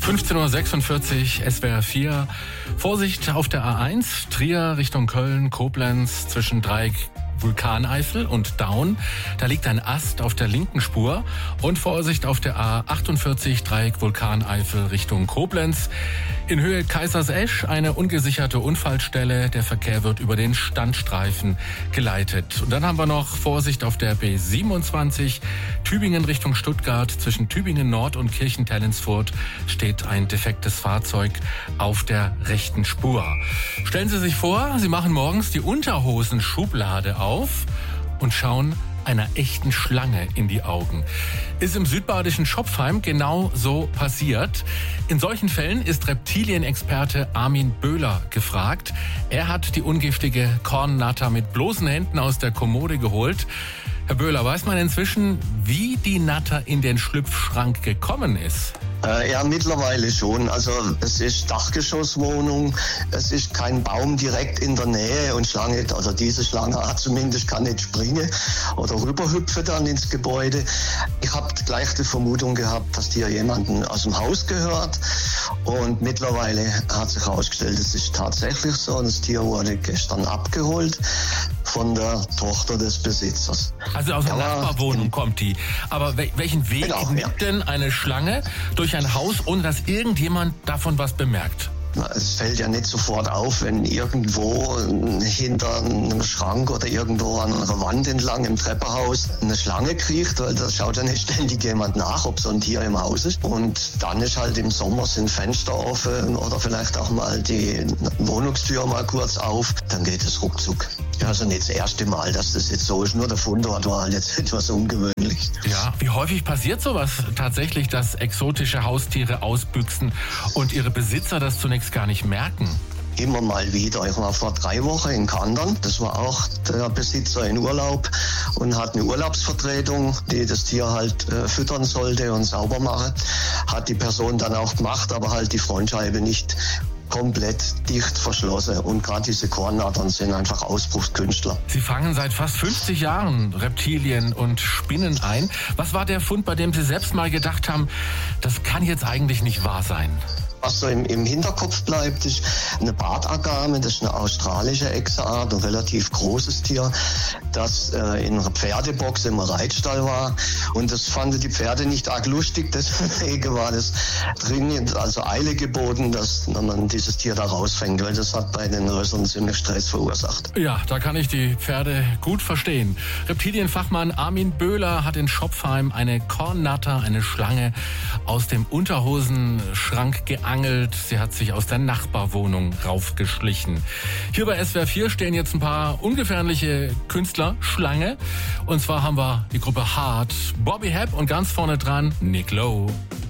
15:46 Uhr, SWR 4. Vorsicht auf der A1, Trier Richtung Köln, Koblenz zwischen Dreieck Vulkaneifel und Daun. Da liegt ein Ast auf der linken Spur. Und Vorsicht auf der A48 Dreieck Vulkaneifel Richtung Koblenz. In Höhe Kaisersesch eine ungesicherte Unfallstelle. Der Verkehr wird über den Standstreifen geleitet. Und dann haben wir noch Vorsicht auf der B27 Tübingen Richtung Stuttgart. Zwischen Tübingen Nord und Kirchentellensfurt steht ein defektes Fahrzeug auf der rechten Spur. Stellen Sie sich vor, Sie machen morgens die Unterhosenschublade auf und schauen einer echten Schlange in die Augen. Ist im südbadischen Schopfheim genau so passiert. In solchen Fällen ist Reptilienexperte Armin Böhler gefragt. Er hat die ungiftige Kornnatter mit bloßen Händen aus der Kommode geholt. Herr Böhler, weiß man inzwischen, wie die Natter in den Schlüpfschrank gekommen ist? Ja, mittlerweile schon. Also es ist Dachgeschosswohnung, es ist kein Baum direkt in der Nähe und Schlange, also diese Schlange zumindest kann nicht springen oder rüberhüpfen dann ins Gebäude. Ich habe gleich die Vermutung gehabt, dass hier jemanden aus dem Haus gehört und mittlerweile hat sich herausgestellt, es ist tatsächlich so. Das Tier wurde gestern abgeholt von der Tochter des Besitzers. Also aus der Nachbarwohnung kommt die. Aber welchen Weg nimmt denn eine Schlange durch ein Haus, ohne dass irgendjemand davon was bemerkt? Es fällt ja nicht sofort auf, wenn irgendwo hinter einem Schrank oder irgendwo an einer Wand entlang im Treppenhaus eine Schlange kriecht, weil da schaut ja nicht ständig jemand nach, ob so ein Tier im Haus ist. Und dann ist halt im Sommer sind Fenster offen oder vielleicht auch mal die Wohnungstür mal kurz auf, dann geht es ruckzuck. Ja, also nicht das erste Mal, dass das jetzt so ist, nur der Fundort war halt jetzt etwas ungewöhnlich. Ja, wie häufig passiert sowas tatsächlich, dass exotische Haustiere ausbüchsen und ihre Besitzer das zunächst gar nicht merken? Immer mal wieder. Ich war vor 3 Wochen in Kandern. Das war auch der Besitzer in Urlaub und hat eine Urlaubsvertretung, die das Tier halt füttern sollte und sauber machen. Hat die Person dann auch gemacht, aber halt die Frontscheibe nicht komplett dicht verschlossen. Und gerade diese Kornnattern sind einfach Ausbruchskünstler. Sie fangen seit fast 50 Jahren Reptilien und Spinnen ein. Was war der Fund, bei dem Sie selbst mal gedacht haben, das kann jetzt eigentlich nicht wahr sein? Was so im Hinterkopf bleibt, ist eine Bartagame, das ist eine australische Echseart, ein relativ großes Tier, das in einer Pferdebox im Reitstall war. Und das fanden die Pferde nicht arg lustig, deswegen war das dringend, also Eile geboten, dass man dieses Tier da rausfängt, weil das hat bei den Rössern ziemlich Stress verursacht. Ja, da kann ich die Pferde gut verstehen. Reptilienfachmann Armin Böhler hat in Schopfheim eine Kornnatter, eine Schlange, aus dem Unterhosenschrank geangelt. Sie hat sich aus der Nachbarwohnung raufgeschlichen. Hier bei SWR 4 stehen jetzt ein paar ungefährliche Künstler Schlange. Und zwar haben wir die Gruppe Hart, Bobby Hebb und ganz vorne dran Nick Lowe.